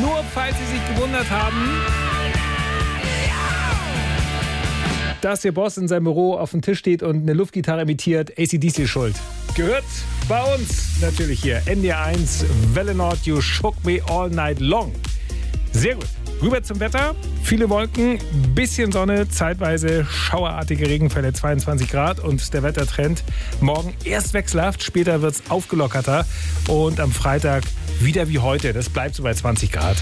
Nur falls Sie sich gewundert haben, dass Ihr Boss in seinem Büro auf dem Tisch steht und eine Luftgitarre imitiert, AC/DC schuld. Gehört bei uns natürlich hier. NDR1, Welle Nord, You Shook Me All Night Long. Sehr gut. Rüber zum Wetter. Viele Wolken, bisschen Sonne, zeitweise schauerartige Regenfälle, 22 Grad. Und der Wettertrend morgen erst wechselhaft, später wird es aufgelockerter. Und am Freitag wieder wie heute. Das bleibt so bei 20 Grad.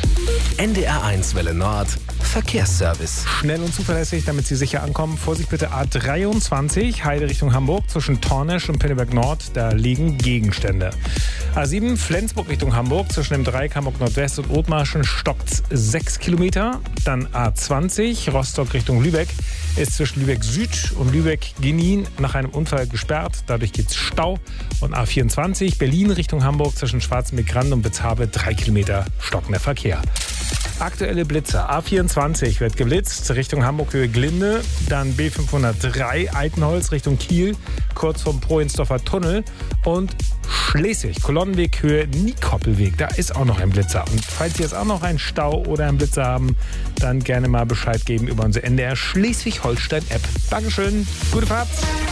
NDR1 Welle Nord, Verkehrsservice. Schnell und zuverlässig, damit Sie sicher ankommen. Vorsicht bitte A23, Heide Richtung Hamburg, zwischen Tornesch und Pinneberg Nord. Da liegen Gegenstände. A7, Flensburg Richtung Hamburg, zwischen dem Dreieck Hamburg Nordwest und Othmarschen stockt 6 Kilometer. Dann A20, Rostock Richtung Lübeck, ist zwischen Lübeck Süd und Lübeck Genin nach einem Unfall gesperrt. Dadurch gibt es Stau. Und A24, Berlin Richtung Hamburg, zwischen Schwarzenbeck-Rand und Witzhabe 3 Kilometer stockender Verkehr. Aktuelle Blitze. A24 wird geblitzt Richtung Hamburg-Höhe Glinde, dann B503 Altenholz Richtung Kiel, kurz vom Prohensdorfer Tunnel und Schleswig, Kolonnenweg Höhe Nikoppelweg. Da ist auch noch ein Blitzer. Und falls Sie jetzt auch noch einen Stau oder einen Blitzer haben, dann gerne mal Bescheid geben über unsere NDR Schleswig-Holstein-App. Dankeschön, gute Fahrt.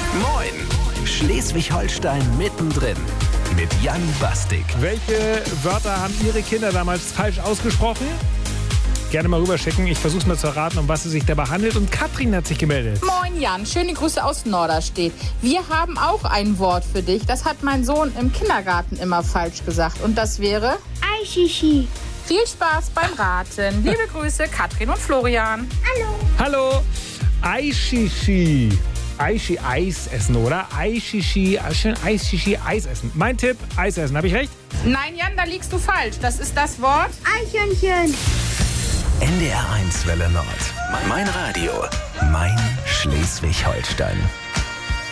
Moin, Schleswig-Holstein mittendrin mit Jan Bastik. Welche Wörter haben Ihre Kinder damals falsch ausgesprochen? Gerne mal rüberschicken. Ich versuche es mal zu erraten, um was es sich dabei handelt. Und Katrin hat sich gemeldet. Moin Jan, schöne Grüße aus Norderstedt. Wir haben auch ein Wort für dich. Das hat mein Sohn im Kindergarten immer falsch gesagt. Und das wäre? Aishishi. Viel Spaß beim Raten. Liebe Grüße, Katrin und Florian. Hallo. Aishishi. Aishi, Eis essen, oder? Aishishi, schön Aishishi, Eis essen. Mein Tipp, Eis essen. Habe ich recht? Nein, Jan, da liegst du falsch. Das ist das Wort Eichhörnchen. NDR1 Welle Nord. Mein Radio. Mein Schleswig-Holstein.